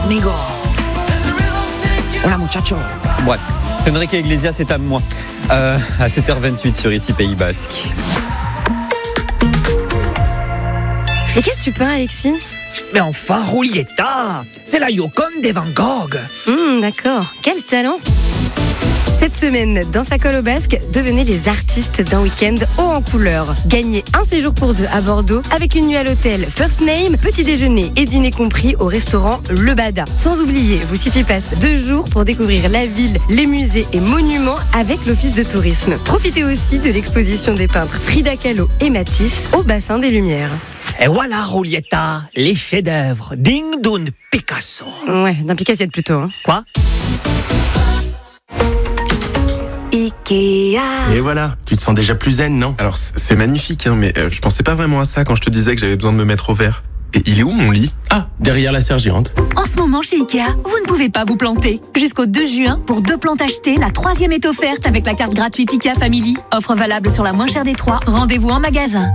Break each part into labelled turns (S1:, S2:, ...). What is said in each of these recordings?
S1: amigo. Hola, muchacho.
S2: Bref, c'est Enrique Iglesias, c'est à moi. À 7h28 sur ici Pays Basque.
S3: Mais qu'est-ce que tu peins, Alexis ?
S1: Mais enfin, Julieta, c'est la Joconde de Van Gogh.
S3: D'accord, quel talent. Cette semaine, dans sa colle au basque, devenez les artistes d'un week-end haut en couleur. Gagnez un séjour pour 2 à Bordeaux avec une nuit à l'hôtel First Name, petit déjeuner et dîner compris au restaurant Le Bada. Sans oublier vos City Pass 2 jours pour découvrir la ville, les musées et monuments avec l'Office de tourisme. Profitez aussi de l'exposition des peintres Frida Kahlo et Matisse au Bassin des Lumières.
S1: Et voilà, Julieta, les chefs-d'œuvre dignes d'un Picasso.
S3: Ouais, d'un Picasso plutôt. Hein.
S1: Quoi ?
S3: Ikea.
S4: Et voilà, tu te sens déjà plus zen, non ?
S5: Alors c'est magnifique, hein, mais je pensais pas vraiment à ça quand je te disais que j'avais besoin de me mettre au vert. Et il est où mon lit ?
S4: Ah, derrière la serre géante.
S6: En ce moment chez Ikea, vous ne pouvez pas vous planter. Jusqu'au 2 juin, pour 2 plantes achetées, la 3e est offerte avec la carte gratuite Ikea Family. Offre valable sur la moins chère des 3. Rendez-vous en magasin.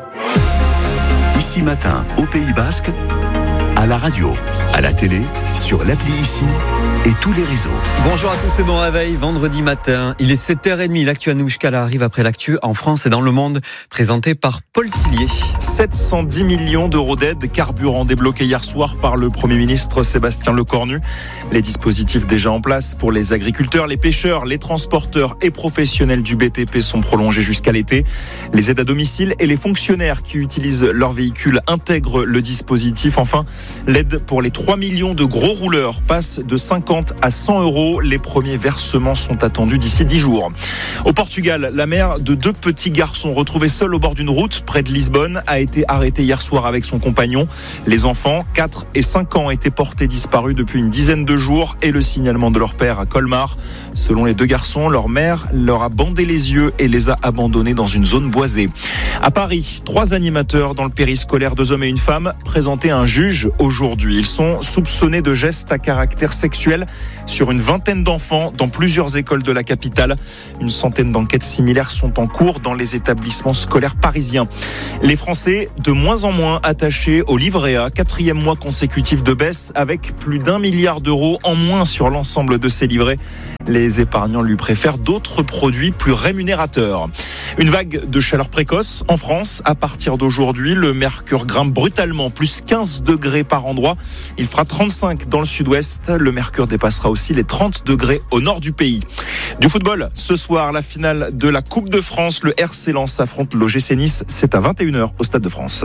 S7: Ici Matin, au Pays Basque, à la radio, à la télé, sur l'appli Ici et tous les réseaux.
S2: Bonjour à tous et bon réveil, vendredi matin. Il est 7h30, l'actu Anouchkala arrive après l'actu en France et dans le monde, présenté par Paul Tillier.
S8: 710 millions d'euros d'aide carburant débloqués hier soir par le Premier ministre Sébastien Lecornu. Les dispositifs déjà en place pour les agriculteurs, les pêcheurs, les transporteurs et professionnels du BTP sont prolongés jusqu'à l'été. Les aides à domicile et les fonctionnaires qui utilisent leur véhicule intègrent le dispositif. Enfin, l'aide pour les 3 millions de gros rouleurs passe de 50 à 100 euros. Les premiers versements sont attendus d'ici 10 jours. Au Portugal, la mère de 2 petits garçons retrouvés seuls au bord d'une route près de Lisbonne a été arrêtée hier soir avec son compagnon. Les enfants, 4 et 5 ans, étaient portés disparus depuis une dizaine de jours et le signalement de leur père à Colmar. Selon les 2 garçons, leur mère leur a bandé les yeux et les a abandonnés dans une zone boisée. À Paris, 3 animateurs dans le périscolaire, 2 hommes et une femme, présentés à un juge aujourd'hui. Ils sont soupçonnés de gestes à caractère sexuel sur une vingtaine d'enfants dans plusieurs écoles de la capitale. Une centaine d'enquêtes similaires sont en cours dans les établissements scolaires parisiens. Les Français, de moins en moins attachés au livret A, 4e mois consécutif de baisse avec plus d'1 milliard d'euros en moins sur l'ensemble de ces livrets. Les épargnants lui préfèrent d'autres produits plus rémunérateurs. Une vague de chaleur précoce en France. À partir d'aujourd'hui, le mercure grimpe brutalement, plus 15 degrés par endroit. Il fera 35 dans le sud-ouest. Le mercure dépassera aussi les 30 degrés au nord du pays. Du football, ce soir, la finale de la Coupe de France. Le RC Lens affronte l'OGC Nice. C'est à 21h au Stade de France.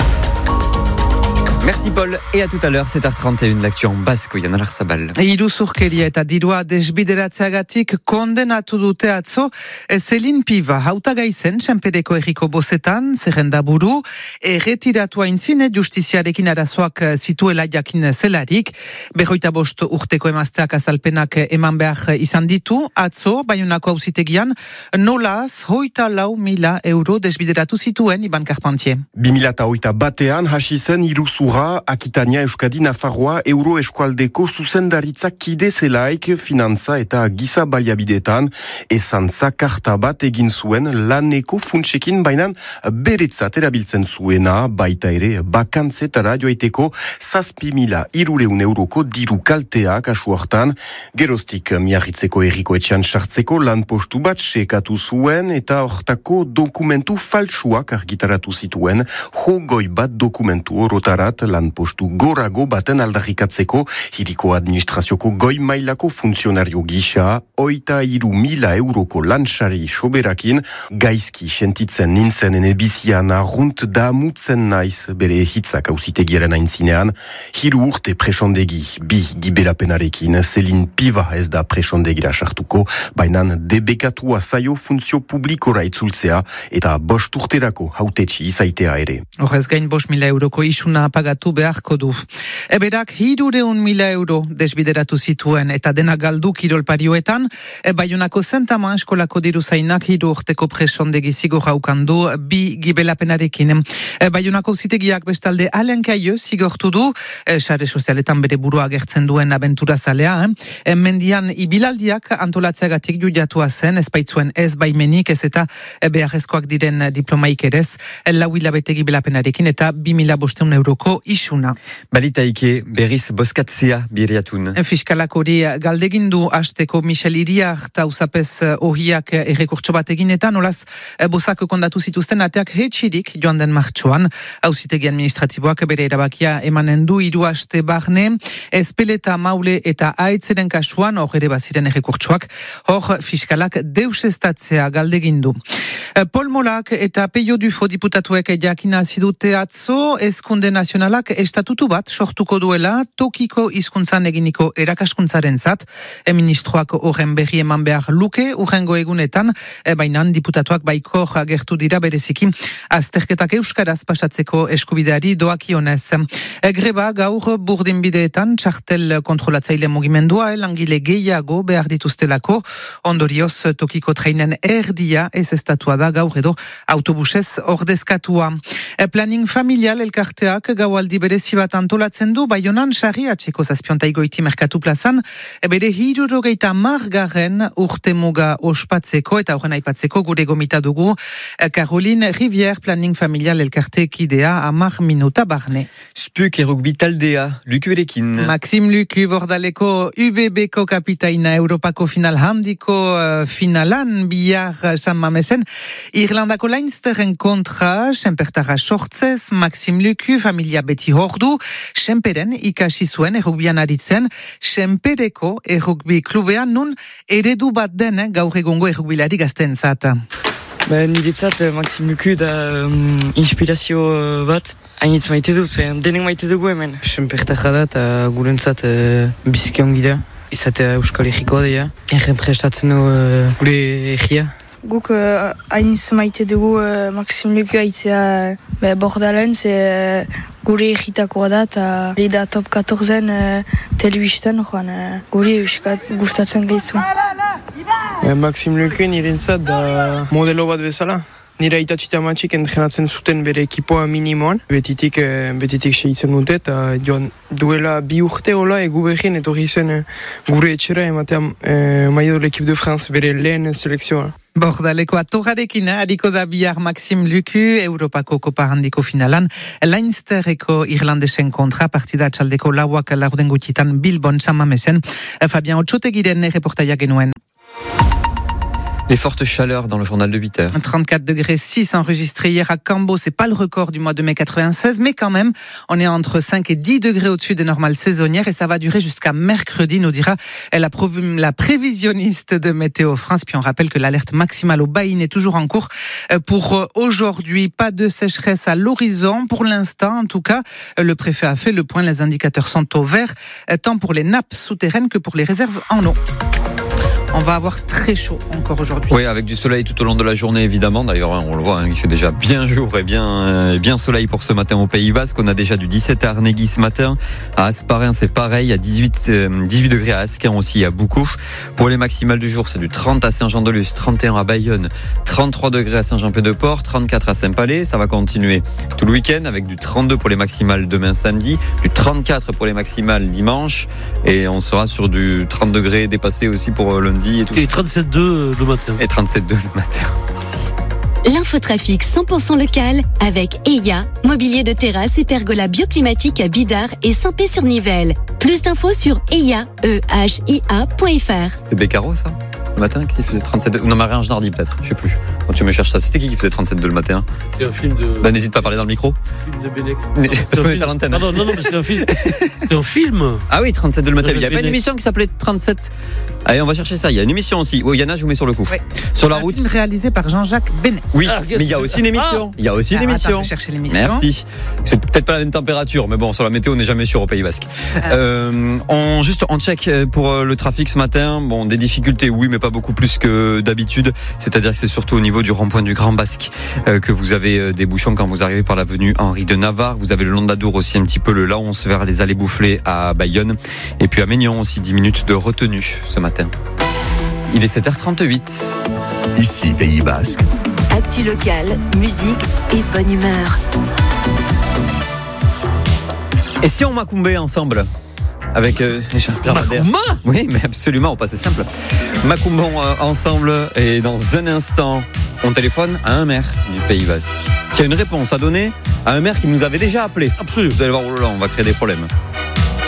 S2: Merci Paul, et à tout à l'heure, 7h31, l'actu en basque, Yana Larsabal.
S9: Iruzurkeria eta dirua desbideratzeagatik kondenatu dute atzo Celine Piva, hautagai zen Senpereko herriko bozetan, zerrendaburu, erretiratua intzine justiziarekin arazoak zituela jakin zelarik, 25 urteko emazteak azalpenak eman behar izan ditu, atzo, Baionako auzitegian, nolaz, 24.000 euro desbideratu zituen Iban Carpentier.
S4: 2021 hasi zen iruzur Akitania, Euskadi, Nafarroa, Euro Eskualdeko zuzendaritzak kide zelaik finantza eta giza baliabidetan esantza karta bat egin zuen laneko funtsekin bainan beretzat erabiltzen zuena baita ere bakantzetara joaiteko 7.300 euroko diru kaltea kasu hartan. Geroztik miarritzeko herriko etxean sartzeko lan postu bat sekatu zuen eta hortako dokumentu faltsuak argitaratu zituen hogoi bat dokumentu orotarat lan postu gorago baten aldarrikatzeko hiriko administrazioko goi mailako funtzionario gisa 23.000 euroko lantsari soberakin gaizki sentitzen nintzen enebizian arrunt da mutzen naiz bere hitzak auzitegiaren aintzinean. 3 urte presondegi bi gibelapenarekin Celine Piva ez da presondegira sartuko, bainan debekatua zaio funtzio publikora itzultzea eta 5 urterako hautetsi izaitea ere.
S9: Horrez gain 5.000 euroko isuna pagatu beharko du. Eberak 300.000 euro desbideratu zituen eta dena galdu kirolparioetan, Baionako Zentama eskolako diruzainak 3 urteko presondegi zigor haukandu 2 gibelapenarekin. Baionako auzitegiak bestalde alenkaio zigortu du, sare sozialetan bere burua agertzen duen abenturazalea, mendian ibilaldiak antolatzeagatik judiatua zen, ez baitzuen ez baimenik, ez eta beharrezkoak diren diplomaik erez, 4 hilabete gibelapenarekin eta 2.500 euroko isuna.
S2: Balitaike berriz bozkatzea biriatun.
S9: Fiskalak hori galdegindu hasteko Michel Iriar tauzapez ohiak errekurtso bat eginetan, olaz bozak kondatu zituzten ateak hetxirik joan den martxoan. Auzitegi administratiboak bere erabakia emanen du 3 aste barne, Ezpeleta, Maule eta Aitzeren kasuan hor ere baziren errekurtsoak, hor fiskalak deusestatzea galdegindu. Paul Molak eta Peio Dufo diputatuek jakina zidute atzo, Ezkunde Nazionalak estatutu bat sortuko duela tokiko hizkuntzan eginiko erakaskuntzaren zat. Ministroak horren berri eman behar luke, urrengo egunetan, baina diputatuak baikor agertu dira bereziki azterketak euskaraz pasatzeko eskubideari doakionez. Greba gaur burdinbideetan txartel kontrolatzaile mugimendua, langile gehiago behar dituztelako, ondorioz tokiko treinen erdia ez estatua da gaur edo autobusez ordezkatua. Planning familial elkarteak gaualdi berezi bat antolatzen du, Baionan sarri atxeko zazpiontaigoiti merkatu plazan, bere 70. urte muga ospatzeko eta horren aipatzeko gure gomita dugu Caroline Rivière, Planning familial elkarte kidea 10 minuta barne.
S2: Spuk errugbi taldea, Luku erekin.
S9: Maxime Luku bordaleko UBBko kapitaina Europako final handiko finalan bihar San Mamesen. Irlandako Leinsteren kontra, Senpertara sortzez, Maxime Luku, familia beti hordu, Senperen ikasi zuen errugbian aritzen, Senpereko errugbi klubean nun eredu bat den gaur egongo errugbilari gaztentzat.
S10: Niretzat Maxime Luku da inspirazio bat, hainitz maite dut, denek maite dugu hemen. Senpertara da eta gurentzat biziki ongi da, izatea Euskal Herrikoa da, erren prestatzen du gure egia.
S11: Guk hainitz maite dugu Maxime Luku aitzea bordalen, ze gure egitakoa da eta lida top 14 telebisten gure gustatzen gaitzu.
S10: Maxime Luku nirentzat da modelo bat bezala. Nire aitatxita matxik entrenatzen zuten bere ekipoa minimoan. Betitik segitzen dute eta joan duela 2 urte hola egu berrien etorri zen gure etxera ematean maio de l'Equipe de France bere lehen selekzioa.
S9: Bordaleko atorarekin hariko da bihar Maxime Luku, Europako kopa handiko finalan, Leinstereko irlandesen kontra, partida txaldeko lauak laurden gutitan Bilbon San Mamesen. Fabien Otxotegiren reportaia genuen.
S2: Les fortes chaleurs dans le journal de 8 heures.
S9: 34 degrés 6 enregistrés hier à Cambo. C'est pas le record du mois de mai 96, mais quand même, on est entre 5 et 10 degrés au-dessus des normales saisonnières et ça va durer jusqu'à mercredi, nous dira la prévisionniste de Météo France. Puis on rappelle que l'alerte maximale au Baïne est toujours en cours pour aujourd'hui. Pas de sécheresse à l'horizon. Pour l'instant, en tout cas, le préfet a fait le point. Les indicateurs sont au vert, tant pour les nappes souterraines que pour les réserves en eau. On va avoir très chaud encore aujourd'hui.
S2: Oui, avec du soleil tout au long de la journée, évidemment. D'ailleurs, on le voit, il fait déjà bien jour et bien soleil pour ce matin au Pays Basque. On a déjà du 17 à Arnegui ce matin. À Asparin, c'est pareil. À 18 degrés à Asquin aussi, à Boucouche. Pour les maximales du jour, c'est du 30 à Saint-Jean-de-Luz, 31 à Bayonne, 33 degrés à Saint-Jean-Pied-de-Port, 34 à Saint-Palais. Ça va continuer tout le week-end avec du 32 pour les maximales demain samedi, du 34 pour les maximales dimanche. Et on sera sur du 30 degrés dépassé aussi pour lundi. Et
S12: 37,2 le matin.
S2: Et 37,2 le matin. Merci.
S6: L'infotrafic 100% local avec EIA, mobilier de terrasse et pergola bioclimatique à Bidart et Saint-Pé-sur-Nivelle. Plus d'infos sur eia.fr.
S2: C'était Beccaro ça le matin qui faisait 37,2 ou non, Marie-Ange Nardi peut-être, je sais plus. Quand tu me cherches ça, c'était qui faisait 37,2 le matin?
S12: C'est un film de...
S2: Bah n'hésite pas à parler dans le micro.
S12: Un film de Benex.
S2: Parce qu'on est à l'antenne.
S12: Non, mais c'est un film. C'était un film.
S2: Ah oui, 37,2 le matin. Il y avait pas une émission qui s'appelait 37. Allez, on va chercher ça. Il y a une émission aussi. Oh, Yana, je vous mets sur le coup.
S9: Oui.
S2: Sur la route.
S9: Un film réalisé par Jean-Jacques Benès.
S2: Oui, mais il y a aussi une émission. Il y a aussi une émission.
S9: Attends, je vais chercher l'émission.
S2: Merci. C'est peut-être pas la même température, mais bon, sur la météo, on n'est jamais sûr au Pays Basque. On check pour le trafic ce matin. Bon, des difficultés, oui, mais pas beaucoup plus que d'habitude. C'est-à-dire que c'est surtout au niveau du rond-point du Grand Basque que vous avez des bouchons quand vous arrivez par l'avenue Henri de Navarre. Vous avez le long d'Adour aussi un petit peu le Laonce vers les allées Boufflées à Bayonne. Et puis à Maignan aussi 10 minutes de retenue ce matin. Il est 7h38.
S7: Ici, Pays Basque.
S13: Actu local, musique et bonne humeur.
S2: Et si on macumbait ensemble? avec Jean-Pierre Madère.
S12: Macumba.
S2: Oui, mais absolument, on passe simple. Macumbon ensemble, et dans un instant, on téléphone à un maire du Pays Basque qui a une réponse à donner à un maire qui nous avait déjà appelé.
S12: Absolument.
S2: Vous allez voir, oh là là, on va créer des problèmes.